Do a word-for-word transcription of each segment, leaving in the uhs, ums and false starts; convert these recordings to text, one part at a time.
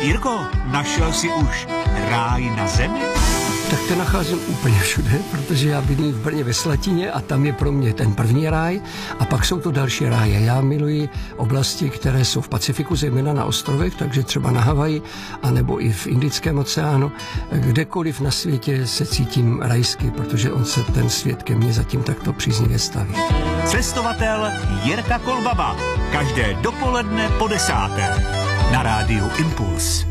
Jirko, našel jsi už ráj na zemi? Tak to nacházím úplně všude, protože já bydlím v Brně ve Slatině a tam je pro mě ten první ráj a pak jsou to další ráje. Já miluji oblasti, které jsou v Pacifiku, zejména na ostrovech, takže třeba na Havaji, anebo i v Indickém oceánu. Kdekoliv na světě se cítím rajsky, protože on se ten svět ke mně zatím takto příznivě staví. Cestovatel Jirka Kolbaba. Každé dopoledne po desáté. Na rádiu Impuls.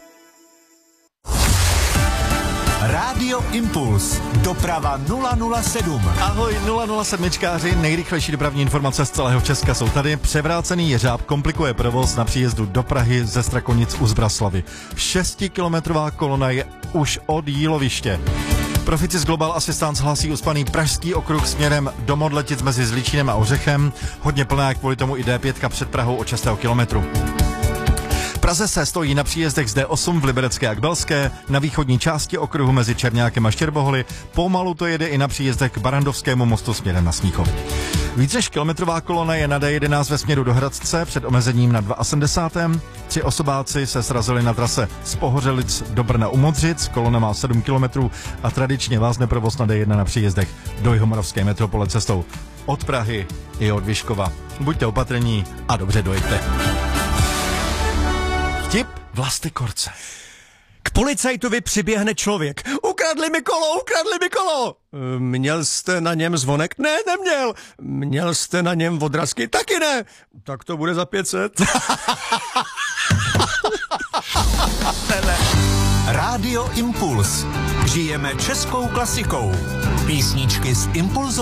Rádio Impuls. Doprava nula nula sedm. Ahoj nula nula sedmičkáři, nejrychlejší dopravní informace z celého Česka jsou tady. Převrácený jeřáb komplikuje provoz na příjezdu do Prahy ze Strakonic u Zbraslavy. Šestikilometrová kolona je už od Jíloviště. Proficis Global Assistance hlásí uspaný pražský okruh směrem do Modletic mezi Zlíčinem a Ořechem. Hodně plná, kvůli tomu i D pět před Prahou od šestého kilometru. V Praze se stojí na příjezdech z D osm v Liberecké a Kbelské, na východní části okruhu mezi Černákem a Štěrboholy, pomalu to jede i na příjezdech k Barandovskému mostu směrem na Smíchov. Víc než kilometrová kolona je na D jedenáct ve směru do Hradce před omezením na sedmdesátém druhém Tři osobáci se srazili na trase z Pohořelic do Brna u Modřic, kolona má sedm kilometrů a tradičně vázne provoz na D jedna na příjezdech do Jihomoravské metropole cestou od Prahy i od Vyškova. Buďte opatrní a dobře dojeďte. Vtip Vlasty Korce. K policajtovi přiběhne člověk. Ukradli mi kolo, ukradli mi kolo! E, měl jste na něm zvonek? Ne, neměl. Měl jste na něm odrazky? Taky ne. Tak to bude za pět set. Rádio Impuls. Žijeme českou klasikou. Písničky z Impulzu.